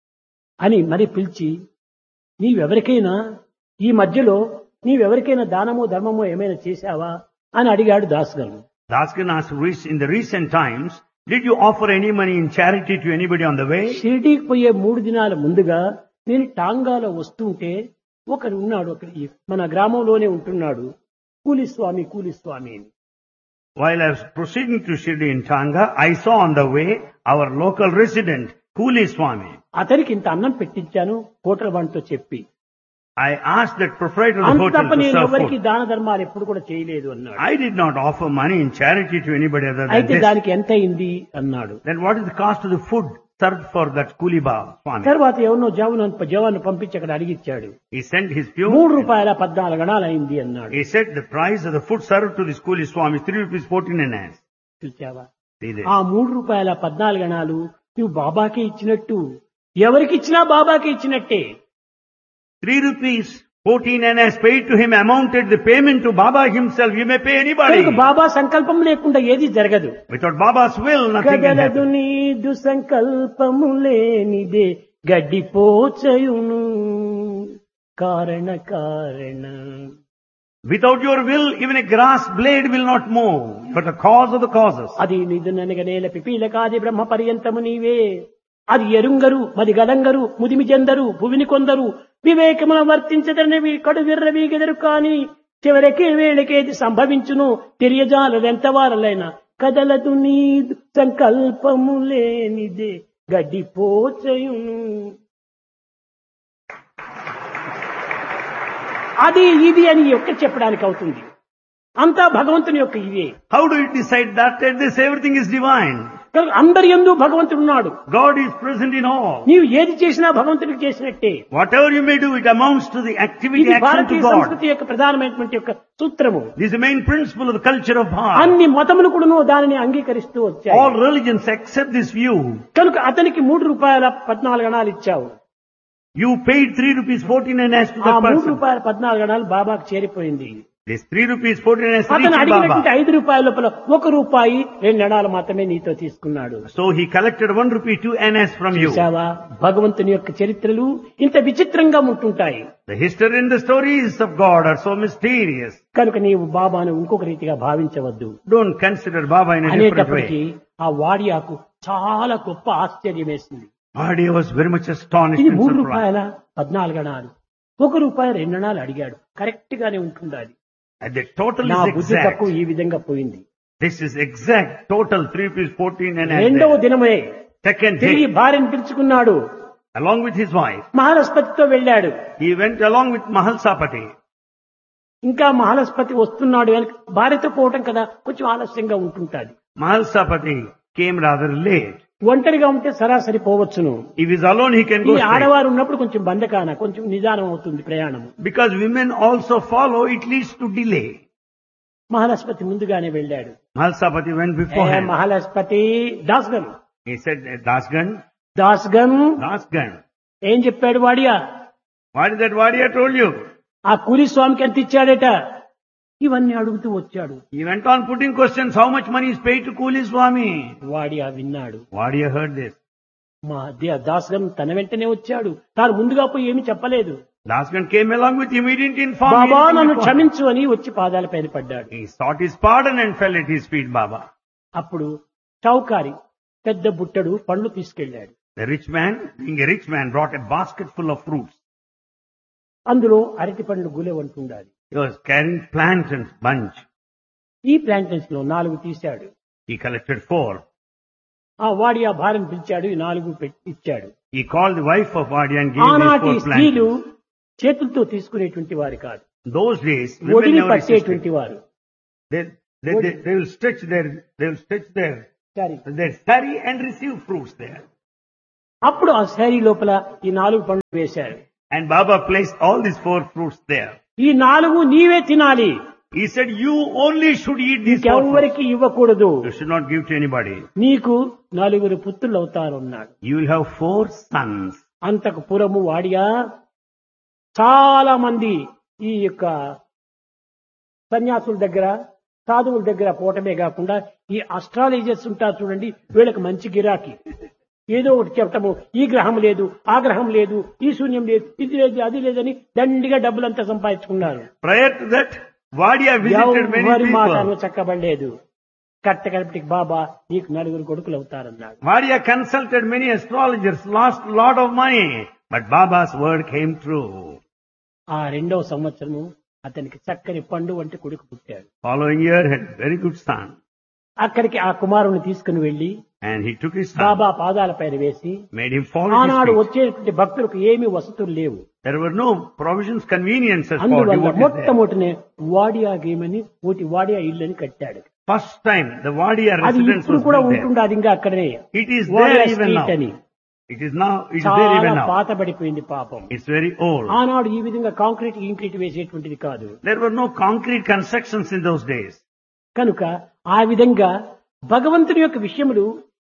Speaker 2: అని మరి పిలిచి, నీవెవరికైనా ఈ మధ్యలో నీవెవరికైనా దానమో ధర్మమో ఏమైనా చేశావా అని అడిగాడు దాస్ గారు.
Speaker 1: Dasgan asked, in the recent times, did you offer any money in charity to anybody on the way?
Speaker 2: షిరిడీకి పోయే 3 దినాల ముందుగా నేను టాంగాలో వస్తుంటే ఒకరు ఉన్నాడు, మన గ్రామంలోనే ఉంటున్నాడు, కూలిస్వామి కూలిస్వామి అని.
Speaker 1: While I was proceeding to Shirdi in Tanga, I saw on the way our local resident, Kuli Swami.
Speaker 2: అతనికి ఇంత అన్నం పెట్టించాను హోటల్ వాడితో చెప్పి.
Speaker 1: I asked that proprietor of the
Speaker 2: అంత
Speaker 1: hotel
Speaker 2: తప్ప
Speaker 1: to
Speaker 2: నేను
Speaker 1: serve
Speaker 2: ఎవరికి
Speaker 1: food.
Speaker 2: దాన ధర్మాలు ఎప్పుడు కూడా చేయలేదు అన్నాడు.
Speaker 1: I did not offer money in charity to anybody other than
Speaker 2: అయితే
Speaker 1: this.
Speaker 2: దానికి ఎంత అయింది అన్నాడు.
Speaker 1: Then what is the cost of the food served for that Kuli Swami?
Speaker 2: తర్వాత ఎవరినో జవాను పంపించి అక్కడ అడిగిచ్చాడు.
Speaker 1: He sent his
Speaker 2: 3
Speaker 1: peon.
Speaker 2: రూపాయల 14 అణాలు అయింది అన్నాడు.
Speaker 1: He said the price of the food served to this Kuli Swami is 3 rupees 14 NS.
Speaker 2: చూచావా,
Speaker 1: See there.
Speaker 2: ఆ 3 రూపాయల 14 అణాలు నువ్వు బాబాకి ఇచ్చినట్టు ఎవరికి ఇచ్చినా బాబాకి ఇచ్చినట్టే.
Speaker 1: 3 rupees 14 annas paid to him amounted the payment to Baba himself. You may pay anybody.
Speaker 2: కనుక బాబా సంకల్పం లేకుండా ఏది జరగదు.
Speaker 1: Without Baba's will, nothing can
Speaker 2: కదలదు
Speaker 1: happen.
Speaker 2: నీదు సంకల్పము లేనిదే గడ్డిపోచయును కారణ కారణ.
Speaker 1: Without your will, even a grass blade will not move. But the cause of the causes.
Speaker 2: అది నిదుననగనేల పిపీలకాది బ్రహ్మ పర్యంతము నీవే. అది ఎరుంగరు మది గలంగరు ముదిమి చెందరు భువిని కొందరు వివేకమున వర్తించదనవి కడు విర్రవీగెదరు కాని చివరికి వేళకేది సంభవించును తెలియజాలదెంత వారలైనా కదలదు నీ సంకల్పము లేనిదే గడ్డిపోచయును. అది ఇది అని ఒక్క చెప్పడానికి అవుతుంది. అంతా భగవంతుని యొక్క ఇవే.
Speaker 1: How do you decide that? This everything is divine.
Speaker 2: కనుక అందరి యందు భగవంతుడు ఉన్నాడు.
Speaker 1: God is present in all.
Speaker 2: నీవు ఏది చేసినా భగవంతుడికి చేసినట్టే.
Speaker 1: Whatever you may do, it amounts to the activity,
Speaker 2: ఇది
Speaker 1: action to
Speaker 2: భారతీయ
Speaker 1: God.
Speaker 2: సంస్కృతి యొక్క ప్రధానమైనటువంటి యొక్క సూత్రము.
Speaker 1: This is the main principle of the culture of Bharat.
Speaker 2: అన్ని మతములు కూడాను దానిని అంగీకరిస్తూ వచ్చాయి.
Speaker 1: All religions accept this view.
Speaker 2: కనుక అతనికి ₹3.14 ఇచ్చావు.
Speaker 1: You paid 3 rupees 14 annas to
Speaker 2: ఆ
Speaker 1: that person.
Speaker 2: ₹3.14 బాబాకు చేరిపోయింది.
Speaker 1: This 3 rupees 14 annas
Speaker 2: అతను
Speaker 1: reached
Speaker 2: అడిగినటువంటి
Speaker 1: Baba.
Speaker 2: ₹5 లోపల ₹1 మాత్రమే నీతో తీసుకున్నాడు.
Speaker 1: So he collected 1 rupee 2 annas from you.
Speaker 2: చూశావా భగవంతుని యొక్క చరిత్రలు ఇంత విచిత్రంగా ఉంటుంటాయి.
Speaker 1: The history and the stories of God are so mysterious.
Speaker 2: కనుక నీవు బాబాను ఇంకొక రీతిగా భావించవద్దు.
Speaker 1: Don't consider Baba in a different
Speaker 2: అనేటప్పటికీ
Speaker 1: way.
Speaker 2: ఆ వాడియాకు చాలా గొప్ప ఆశ్చర్యం వేసింది.
Speaker 1: Bhadia was very much astonished
Speaker 2: ఇది
Speaker 1: and surprised.
Speaker 2: ₹3.14 ₹1 అడిగాడు. కరెక్ట్ గానే ఉంటుండాలి.
Speaker 1: And the total
Speaker 2: నా
Speaker 1: is
Speaker 2: బుద్ధి
Speaker 1: exact.
Speaker 2: తక్కువ ఈ విధంగా పోయింది.
Speaker 1: This is exact total 3 rupees 14 annas.
Speaker 2: రెండవ
Speaker 1: there.
Speaker 2: దినమే
Speaker 1: Second
Speaker 2: తిరిగి
Speaker 1: day,
Speaker 2: భార్యను పిలుచుకున్నాడు.
Speaker 1: along with his wife,
Speaker 2: మహాలస్పతితో వెళ్ళాడు.
Speaker 1: he went along with Mahalsapati.
Speaker 2: ఇంకా మహాలస్పతి వస్తున్నాడు. భార్యతో పోవటం కదా కొంచెం ఆలస్యంగా ఉంటుంటాది.
Speaker 1: Mahalsapati came rather late.
Speaker 2: ఒంటరిగా ఉంటే సరాసరి పోవచ్చును.
Speaker 1: If he's alone, he can
Speaker 2: ఈ
Speaker 1: go straight.
Speaker 2: ఆడవారు ఉన్నప్పుడు కొంచెం బంధకాన కొంచెం నిదానం అవుతుంది ప్రయాణం.
Speaker 1: Because women also follow, it leads to delay.
Speaker 2: మహాలస్పతి ముందుగానే వెళ్ళాడు.
Speaker 1: Mahalsapati went beforehand.
Speaker 2: మహాలస్పతి దాస్గన్
Speaker 1: He said, Dasgan,
Speaker 2: దాస్గన్
Speaker 1: Dasgan.
Speaker 2: ఏం చెప్పాడు Wadia?
Speaker 1: What is that Vadia told you?
Speaker 2: ఆ కూలి స్వామికి ఎంత ఇచ్చాడట ఇవన్నీ అడుగుతూ వచ్చాడు.
Speaker 1: He went on putting questions, how much money is paid to Kuli Swami?
Speaker 2: Wadia విన్నాడు.
Speaker 1: Vadia heard this.
Speaker 2: మా దాస్గన్ తన వెంటనే వచ్చాడు. తాను ముందుగా పోయి ఏమి చెప్పలేదు.
Speaker 1: Dasgan came along with immediate inform.
Speaker 2: Baba
Speaker 1: anything
Speaker 2: నన్ను
Speaker 1: before.
Speaker 2: క్షమించు అని వచ్చి పాదాల పైన పడ్డాడు.
Speaker 1: He sought his pardon and fell at his feet, Baba.
Speaker 2: అప్పుడు చౌకారి పెద్ద బుట్టడు పండ్లు తీసుకెళ్లాడు.
Speaker 1: The rich man, being a rich man, brought a basket full of fruits.
Speaker 2: అందులో అరటి పండ్లు గులెవంటుండాలి.
Speaker 1: He was carrying plantains bunch.
Speaker 2: ఈ ప్లాంటన్స్ లో 4 తీశాడు.
Speaker 1: He collected 4.
Speaker 2: ఆ వాడి ఆ భార్యను పిలిచాడు. ఈ 4 ఇచ్చాడు.
Speaker 1: He called the wife of Vadia and gave
Speaker 2: ఆనాటి
Speaker 1: these 4
Speaker 2: స్త్రీలు
Speaker 1: plantains.
Speaker 2: చేతులతో తీసుకునేటువంటి వారు కాదు.
Speaker 1: Those days, women
Speaker 2: ఒడిని
Speaker 1: never resisted.
Speaker 2: పట్టేటువంటి వారు.
Speaker 1: They will stretch their sari and receive fruits there.
Speaker 2: అప్పుడు ఆ శారీ లోపల ఈ 4 పండ్లు వేశారు.
Speaker 1: And Baba placed all these 4 fruits there.
Speaker 2: ఈ 4 నీవే తినాలి.
Speaker 1: He said, you only should eat these 4 fruits.
Speaker 2: ఎవరికి ఇవ్వకూడదు.
Speaker 1: You should not give to anybody.
Speaker 2: నీకు 4 పుత్రులు అవుతారన్నాడు.
Speaker 1: You will have 4 sons.
Speaker 2: అంతకు పురము వాడియా చాలా మంది ఈ యొక్క సన్యాసుల దగ్గర సాధువుల దగ్గర పోవటమే కాకుండా ఈ అస్ట్రాలజర్స్ ఉంటారు చూడండి, వీళ్ళకి మంచి గిరాకీ. ఏదో ఒకటి చెప్పటము, ఈ గ్రహం లేదు, ఆ గ్రహం లేదు, ఈ శూన్యం లేదు, ఇది లేదు, అది లేదని దండిగా డబ్బులంతా సంపాదించుకున్నారు.
Speaker 1: Prior to that, Vadia visited many
Speaker 2: ఎవరి మాటను
Speaker 1: people.
Speaker 2: చక్కబడలేదు. కట్టకడపటికి బాబా నీకు 4 కొడుకులు అవుతారన్నాడు.
Speaker 1: Vadia consulted many astrologers, lost a lot of money. But Baba's word came true.
Speaker 2: ఆ 2వ సంవత్సరము అతనికి చక్కని పండు వంటి కొడుకు పుట్టాడు.
Speaker 1: Following year had very good son.
Speaker 2: అక్కడికి ఆ కుమారుని తీసుకుని వెళ్లి
Speaker 1: And he took his son,
Speaker 2: బాబా పాదాల పైన వేసి,
Speaker 1: made him fall at
Speaker 2: ఆనాడు
Speaker 1: his feet.
Speaker 2: వచ్చేటువంటి భక్తులకు ఏమీ వసతులు లేవు.
Speaker 1: There were no provisions, conveniences for
Speaker 2: అందువల్ల
Speaker 1: devotees there.
Speaker 2: మొట్టమొదటినే వాడియా గేమని ఒకటి వాడియా ఇల్లని కట్టాడు.
Speaker 1: First time, the Vadia
Speaker 2: అది
Speaker 1: residence
Speaker 2: ఇప్పుడు
Speaker 1: was
Speaker 2: కూడా
Speaker 1: built there.
Speaker 2: ఉంటుండే. అది ఇంకా అక్కడనే
Speaker 1: It is
Speaker 2: Wadia
Speaker 1: there even
Speaker 2: street
Speaker 1: now.
Speaker 2: అని.
Speaker 1: It is there
Speaker 2: చాలా
Speaker 1: even now.
Speaker 2: పాతబడిపోయింది పాపం.
Speaker 1: It's very old.
Speaker 2: ఆనాడు ఈ విధంగా కాంక్రీట్ వేసేటువంటిది కాదు.
Speaker 1: There were no concrete constructions in those days.
Speaker 2: కనుక ఆ విధంగా భగవంతుని యొక్క విషయములు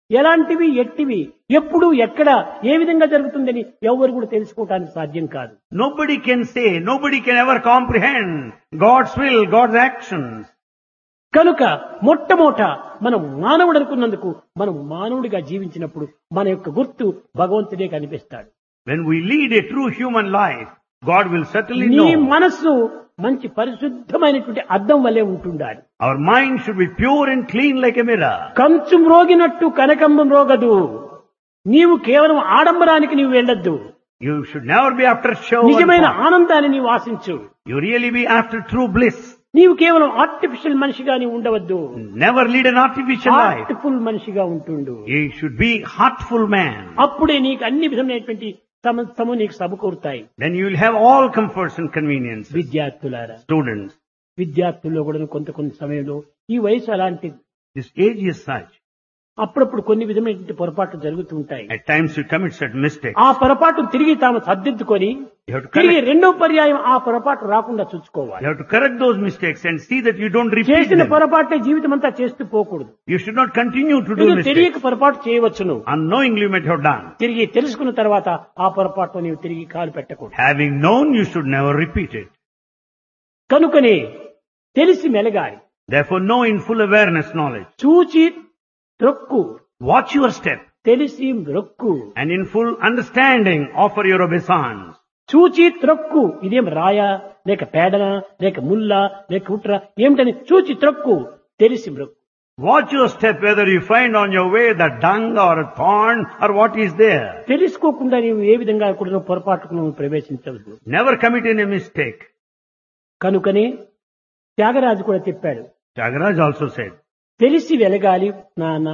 Speaker 2: ఎలాంటివి ఎట్టివి ఎప్పుడు ఎక్కడ ఏ విధంగా జరుగుతుందని ఎవరు కూడా తెలుసుకోవడానికి సాధ్యం కాదు.
Speaker 1: Nobody can say, nobody can ever comprehend God's will, God's actions.
Speaker 2: కనుక మొట్టమొదట మనం మానవుడు అనుకున్నందుకు మనం మానవుడిగా జీవించినప్పుడు మన యొక్క గుర్తు భగవంతుడే కనిపిస్తాడు.
Speaker 1: When we lead a true human life, God will certainly
Speaker 2: నీ
Speaker 1: know.
Speaker 2: మనస్సు మంచి పరిశుద్ధమైనటువంటి అద్దం వలె ఉంటుండాలి.
Speaker 1: Our mind should be pure and clean like a mirror.
Speaker 2: కంచు మ్రోగినట్టు కనకంబు మ్రోగదు. నీవు కేవలం ఆడంబరానికి నీవు వెళ్ళొద్దు.
Speaker 1: You should never be after show.
Speaker 2: నిజమైన ఆనందాన్ని నీవు ఆశించు.
Speaker 1: You really be after true bliss.
Speaker 2: నీవు కేవలం ఆర్టిఫిషియల్ మనిషిగా నీవు ఉండవద్దు.
Speaker 1: Never lead an artificial life.
Speaker 2: Heartful మనిషిగా ఉంటుండు.
Speaker 1: You should be heartful man.
Speaker 2: అప్పుడే నీకు అన్ని విధమైనటువంటి సమస్తము నీకు సమకూరుతాయి.
Speaker 1: Then you will have all comforts and conveniences.
Speaker 2: విద్యార్థులారా,
Speaker 1: Students,
Speaker 2: విద్యార్థుల్లో కూడా కొంత సమయంలో ఈ వయసు అలాంటిది.
Speaker 1: this age is such.
Speaker 2: అప్పుడప్పుడు కొన్ని విధమైనటువంటి పొరపాట్లు జరుగుతూ ఉంటాయి.
Speaker 1: At times you commit certain mistakes.
Speaker 2: ఆ పొరపాటు తిరిగి తాము సర్దిద్దుకొని
Speaker 1: You have to
Speaker 2: తిరిగి
Speaker 1: correct,
Speaker 2: రెండో పర్యాయం ఆ పొరపాటు రాకుండా చూసుకోవాలి.
Speaker 1: you have to correct those mistakes and see that you don't repeat
Speaker 2: చేసిన
Speaker 1: them.
Speaker 2: పొరపాటే జీవితం అంతా చేస్తూ పోకూడదు.
Speaker 1: You should not continue to do
Speaker 2: ఇది తెలియక
Speaker 1: mistakes.
Speaker 2: పొరపాటు చేయవచ్చును.
Speaker 1: Unknowingly you might have done.
Speaker 2: తిరిగి తెలుసుకున్న తర్వాత ఆ పొరపాటు నీవు తిరిగి కాలు పెట్టకూడదు.
Speaker 1: Having known, you should never repeat it.
Speaker 2: కనుకనే తెలిసి మెలగాలి.
Speaker 1: Therefore, know in full awareness knowledge.
Speaker 2: చూచి త్రొక్కు,
Speaker 1: Watch your step
Speaker 2: తెలిసి మ్రొక్కు.
Speaker 1: and in full understanding offer your obeisance.
Speaker 2: చూచి త్రొక్కు, ఇదేం రాయా లేక పేడనా లేక ముల్లా లేక కుట్రా ఏమిటని చూచి త్రొక్కు, తెలిసి మ్రొక్కు.
Speaker 1: Watch your step whether you find on your way the dung or a thorn or what is there.
Speaker 2: తెలుసుకోకుండా నీవు ఏ విధంగా కూడా పొరపాటుకు నువ్వు ప్రవేశించవద్దు.
Speaker 1: Never commit any mistake.
Speaker 2: కనుకనే త్యాగరాజు కూడా చెప్పాడు,
Speaker 1: Tyagaraja also said,
Speaker 2: తెలిసి వెలగాలి నాన్న.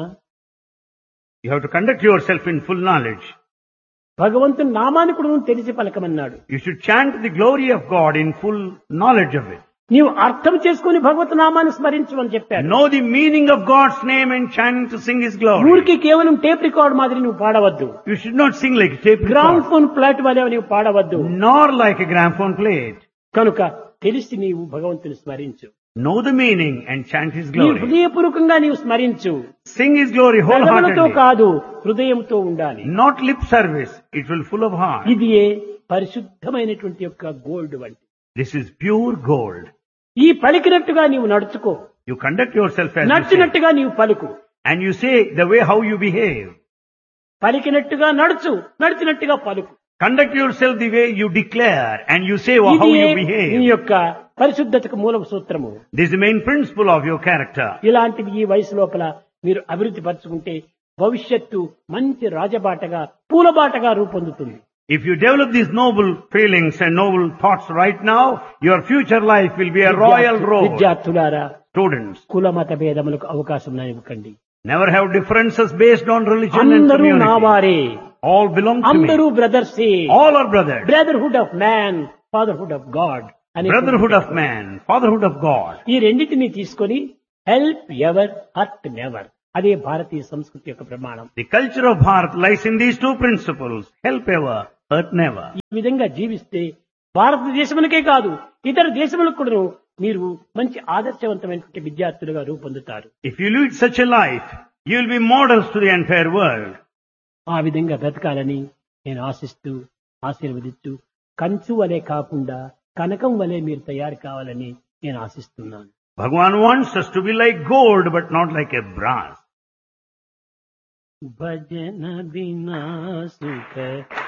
Speaker 1: you have to conduct yourself in full knowledge.
Speaker 2: భగవంతుని నామాన్ని కూడా నువ్వు తెలిసి పలకమన్నాడు.
Speaker 1: You should chant the glory of God in full knowledge of it.
Speaker 2: నీవు అర్థం చేసుకుని భగవత్ నామాన్ని స్మరించమని చెప్పాడు.
Speaker 1: Know the meaning of God's name and chant to sing His glory.
Speaker 2: ఊరికి కేవలం టేప్ రికార్డ్ మాదిరి నువ్వు పాడవద్దు.
Speaker 1: You should not sing like a tape
Speaker 2: gram
Speaker 1: record,
Speaker 2: phone plot వలె నీవు పాడవద్దు.
Speaker 1: nor like a gramophone plate.
Speaker 2: కనుక తెలిసి నీవు భగవంతుని స్మరించు.
Speaker 1: Know the meaning and chant His
Speaker 2: నీ
Speaker 1: glory.
Speaker 2: హృదయపూర్వకంగా నీవు స్మరించు.
Speaker 1: Sing His glory
Speaker 2: పెదవులతో
Speaker 1: wholeheartedly.
Speaker 2: కాదు, హృదయంతో ఉండాలి.
Speaker 1: Not lip service. It will full of heart.
Speaker 2: ఇది పరిశుద్ధమైనటువంటి యొక్క గోల్డ్ వంటి.
Speaker 1: This is pure gold.
Speaker 2: ఈ పలికినట్టుగా నీవు నడుచుకో,
Speaker 1: You conduct yourself as you say.
Speaker 2: నడిచినట్టుగా నీవు పలుకు.
Speaker 1: And you say the way how you behave.
Speaker 2: పలికినట్టుగా నడుచు, నడిచినట్టుగా పలుకు.
Speaker 1: Conduct yourself the way you declare and you say how
Speaker 2: ఇది
Speaker 1: you
Speaker 2: నీ
Speaker 1: behave.
Speaker 2: యొక్క పరిశుద్ధతకు మూల సూత్రము.
Speaker 1: This is the main principle of your character.
Speaker 2: ఇలాంటివి ఈ వయసు లోపల మీరు అభివృద్ధి పరుచుకుంటే భవిష్యత్తు మంచి రాజబాటగా పూలబాటగా రూపొందుతుంది.
Speaker 1: If you develop these noble feelings and noble thoughts right now, your future life will be a royal road.
Speaker 2: విద్యార్థులారా,
Speaker 1: Students,
Speaker 2: కుల మత భేదములకు అవకాశం ఇవ్వకండి.
Speaker 1: never have differences based on religion and
Speaker 2: అందరూ నా
Speaker 1: community.
Speaker 2: వారే,
Speaker 1: All belong to
Speaker 2: అందరూ
Speaker 1: me.
Speaker 2: బ్రదర్సే.
Speaker 1: All are brothers.
Speaker 2: Brotherhood of man, fatherhood of God అని
Speaker 1: Brotherhood of man, fatherhood of God.
Speaker 2: ఈ రెండింటిని తీసుకొని హెల్ప్ ఎవర్, హర్ట్ నెవర్, అదే భారతీయ సంస్కృతి యొక్క ప్రమాణం.
Speaker 1: The culture of Bharat lies in these two principles. Help ever, hurt never.
Speaker 2: ఈ విధంగా జీవిస్తే భారతదేశమునకే కాదు ఇతర దేశములకు కూడా మీరు మంచి ఆదర్శవంతమైనటువంటి విద్యార్థులుగా రూపొందుతారు.
Speaker 1: If you lead such a life, you will be models to the entire world.
Speaker 2: ఆ విధంగా బ్రతకాలని నేను ఆశిస్తూ ఆశీర్వదిస్తూ కంచు వలె కాకుండా కనకం వలె మీరు తయారు కావాలని నేను ఆశిస్తున్నాను.
Speaker 1: Bhagavan wants us to be like gold but not like a brass.
Speaker 2: భజన బినా సుఖ